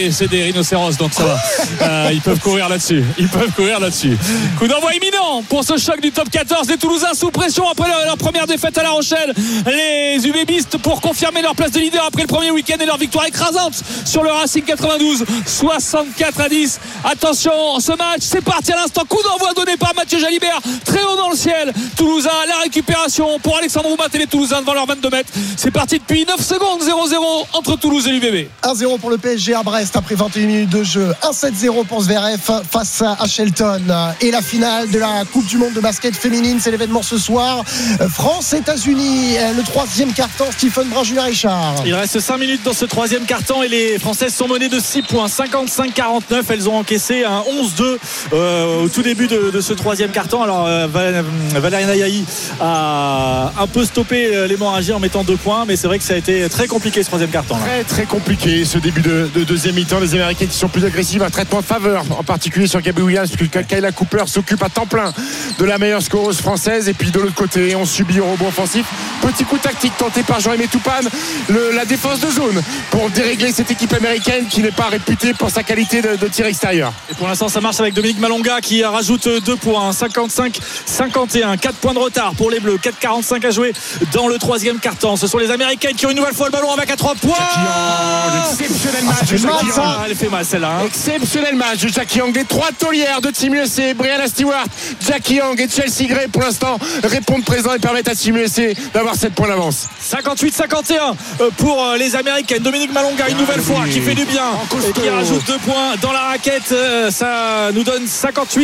c'est des rhinocéros, donc ça va. Ils peuvent courir là-dessus. Coup d'envoi imminent pour ce choc du top 14. Les Toulousains sous pression après leur première défaite à La Rochelle. Les UBBistes pour confirmer leur place de leader après le premier week-end et leur victoire écrasante sur le Racing 92, 64-10. Attention, ce match, c'est parti à l'instant. Coup d'envoi donné par Mathieu Jalibert, très haut dans le ciel. Toulousain, la récupération pour Alexandre Roumat et les Toulousains devant leurs 22 mètres. C'est parti depuis 9 secondes, 0-0 entre Toulouse et l'UBB. 1-0 pour le PSG à Brest après 21 minutes de jeu. 1-7-0 pour Zverev face à Shelton. Et la finale de la Coupe du Monde de basket féminine, c'est l'événement ce soir. France-États-Unis, le troisième quart-temps. Stephen Brun-Julien-Richard. Il reste 5 minutes dans ce troisième quart-temps et les Françaises sont menées de 6 points, 55-49. Elles ont encaissé un 11-2 au tout début de ce troisième quart-temps. Alors Valérie Nayahi a un peu stoppé l'hémorragie en mettant 2 points, mais c'est vrai que ça a été très compliqué ce troisième quart-temps. Très très compliqué ce début de deuxième mi-temps. Les Américaines qui sont plus agressives, un traitement de faveur en particulier sur Gabby Williams, puisque Kayla Cooper s'occupe à temps plein de la meilleure scoreuse française. Et puis de l'autre côté, on subit au rebond offensif. Petit coup tactique tenté par Jean-Aimé Toupane, la défense de zone pour dérégler cette équipe américaine qui n'est pas réputée pour sa qualité de tir extérieur. Et pour l'instant ça marche avec Dominique Malonga qui rajoute 2 points, 55-51, 4 points de retard pour les Bleus, 4,45 à jouer dans le troisième quart-temps. Ce sont les Américaines qui ont une nouvelle fois le ballon avec à 3 points. Exceptionnel match de Jackie Young. Elle fait mal celle-là. Exceptionnel match de Jackie Young. Les 3 taulières de Team USA, Brianna Stewart, Jackie Young et Chelsea Gray pour l'instant répondent présent et permettent à Team USA d'avoir 7 points d'avance. 58-51 pour les Américaines. Dominique Malonga une nouvelle fois qui fait du bien et qui rajoute 2 points dans la raquette. Ça nous donne 58-53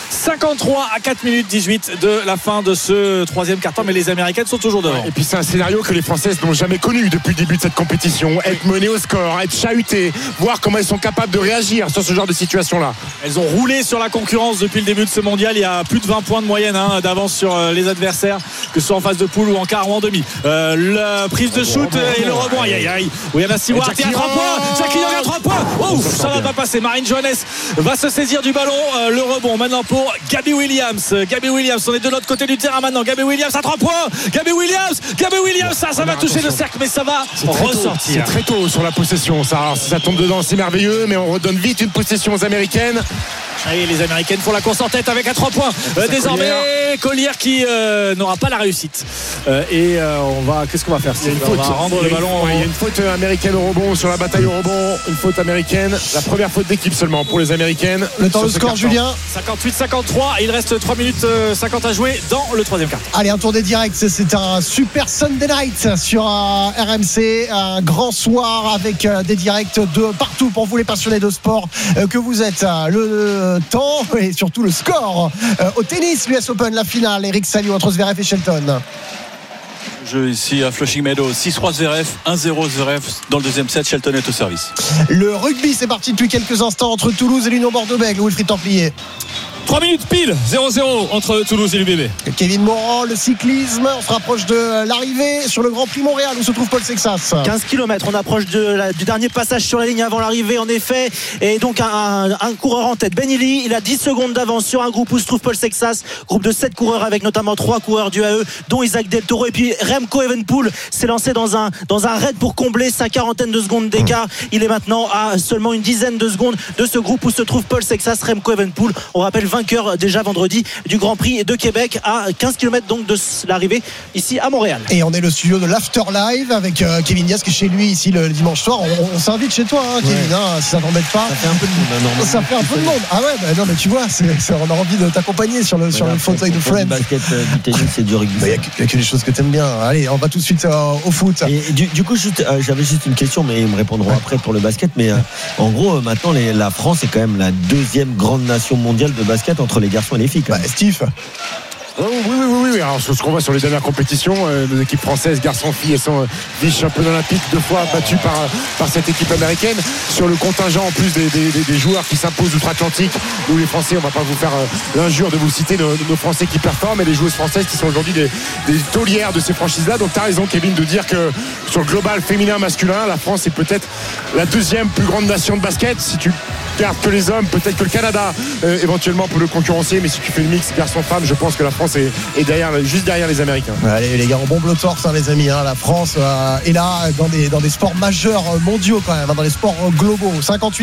à 4 minutes 18 de la fin de ce troisième quart-temps, mais les Américaines sont toujours devant. Et puis c'est un scénario que les Françaises n'ont jamais connu depuis le début de cette compétition. Être menées au score, être chahutées, voir comment elles sont capables de réagir sur ce genre de situation-là. Elles ont roulé sur la concurrence depuis le début de ce mondial. Il y a plus de 20 points de moyenne d'avance sur les adversaires, que ce soit en phase de poule ou en quart ou en demi. La prise de shoot et le rebond. Aïe. Oui, il y en a Stewart et à 3 points. Jackie Young à 3 points. Ça va pas passer. Marine Johannes va se saisir du ballon. Le rebond maintenant pour Gabby Williams. On est de l'autre côté du terrain maintenant. Gabby Williams à 3 points. Gabby Williams, ça va toucher le cercle, mais ça va ressortir. C'est très tôt sur la possession. Alors, si ça tombe dedans, c'est merveilleux, mais on redonne vite une possession aux Américaines. Et les Américaines font la course en tête avec à 3 points. Désormais, Collier qui n'aura pas la réussite. Qu'est-ce qu'on va faire? On va rendre le ballon. Il y a une faute américaine au rebond sur la bataille au rebond. Une faute américaine. La première faute d'équipe seulement pour les Américaines. Le temps de score, Julien. 58-53. Il reste 3 minutes 50 à jouer dans le troisième quart. Allez, un tour des directs. C'est un super Sunday night sur RMC. Un grand soir avec des directs de partout pour vous les passionnés de sport que vous êtes. Le temps et surtout le score au tennis, l'US Open, la finale. Eric Salio entre Zverev et Shelton. Jeu ici à Flushing Meadows, 6-3 Zverev, 1-0 Zverev dans le deuxième set. Shelton est au service. Le rugby, c'est parti depuis quelques instants entre Toulouse et l'Union Bordeaux-Bègles. Wilfried Templier. 3 minutes pile, 0-0 entre Toulouse et l'UBB. Kevin Morand, le cyclisme, on se rapproche de l'arrivée sur le Grand Prix Montréal où se trouve Paul Sexas. 15 km, on approche du dernier passage sur la ligne avant l'arrivée en effet. Et donc un coureur en tête, Ben Illy, il a 10 secondes d'avance sur un groupe où se trouve Paul Sexas, groupe de 7 coureurs avec notamment 3 coureurs du AE dont Isaac Del Toro. Et puis Remco Evenepoel s'est lancé dans un raid pour combler sa quarantaine de secondes d'écart. Il est maintenant à seulement une dizaine de secondes de ce groupe où se trouve Paul Sexas. Remco Evenepoel, on rappelle vainqueur déjà vendredi du Grand Prix de Québec, à 15 km donc de l'arrivée ici à Montréal. Et on est le studio de l'After Live avec Kevin Diaz qui est chez lui ici le dimanche soir. On s'invite chez toi, Kevin, hein, si ça t'embête pas. Ça fait un peu de monde. Ça fait un peu de monde. Ah ouais, non mais tu vois, on a envie de t'accompagner sur le fauteuil de Friends. Du basket, du tennis et du rugby. Il y a que des choses que t'aimes bien. Allez, on va tout de suite au foot. Et du coup, j'avais juste une question, mais ils me répondront après pour le basket. Mais en gros, maintenant, la France est quand même la deuxième grande nation mondiale de basket entre les garçons et les filles. Steve. Oui. Alors, ce qu'on voit sur les dernières compétitions, nos équipes françaises, garçons-filles, elles sont vice-championnes olympiques 2 fois battues par cette équipe américaine. Sur le contingent, en plus des joueurs qui s'imposent outre-Atlantique, nous les Français, on va pas vous faire l'injure de vous citer nos Français qui performent, et les joueuses françaises qui sont aujourd'hui des taulières de ces franchises-là. Donc tu as raison, Kevin, de dire que sur le global féminin-masculin, la France est peut-être la deuxième plus grande nation de basket. Si tu gardes que les hommes, peut-être que le Canada éventuellement peut le concurrencer, mais si tu fais le mix garçon-femme, je pense que la France est juste derrière les Américains. Allez les gars, on bombe le torse, les amis, la France est là dans des sports majeurs mondiaux quand même, dans les sports globaux. 58